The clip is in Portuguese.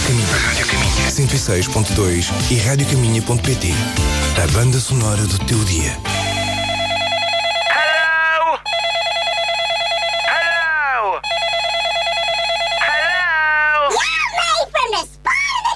Caminha. 106.2 e radiocaminha.pt. A banda sonora do teu dia.